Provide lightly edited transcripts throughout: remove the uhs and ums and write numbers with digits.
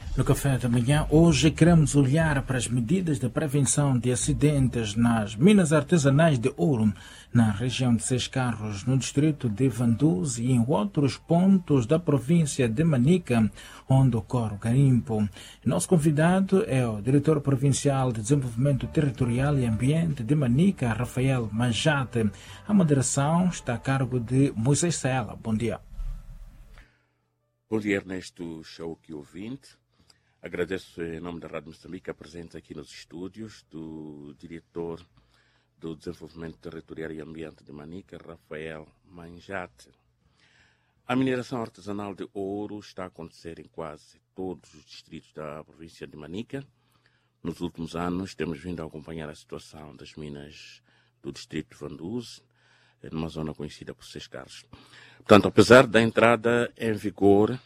No café da manhã, hoje queremos olhar para as medidas de prevenção de acidentes nas minas artesanais de ouro, na região de Seis Carros, no distrito de Vanduz e em outros pontos da província de Manica, onde ocorre o garimpo. Nosso convidado é o diretor provincial de Desenvolvimento Territorial e Ambiente de Manica, Rafael Manjate. A moderação está a cargo de Moisés Saela. Bom dia. Bom dia, Ernesto Chauque ouvinte. Agradeço em nome da Rádio Moçambique a presença aqui nos estúdios do diretor do Desenvolvimento Territorial e Ambiente de Manica, Rafael Manjate. A mineração artesanal de ouro está a acontecer em quase todos os distritos da província de Manica. Nos últimos anos temos vindo a acompanhar a situação das minas do distrito de Vanduz, numa zona conhecida por Seis Carros. Portanto, apesar da entrada em vigor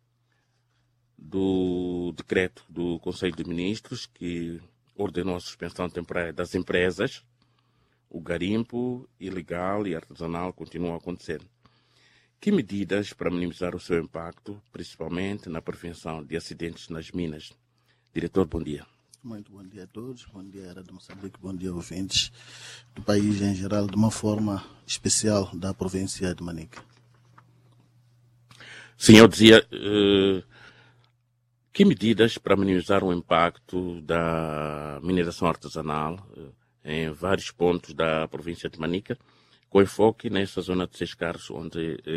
do decreto do Conselho de Ministros que ordenou a suspensão temporária das empresas, o garimpo ilegal e artesanal continua a acontecer. Que medidas para minimizar o seu impacto, principalmente na prevenção de acidentes nas minas? Diretor, bom dia. Muito bom dia a todos, bom dia à Rádio Moçambique, bom dia ouvintes do país em geral, de uma forma especial da província de Manica. Sim, eu dizia, que medidas para minimizar o impacto da mineração artesanal em vários pontos da província de Manica, com enfoque nessa zona de Seis Carros, onde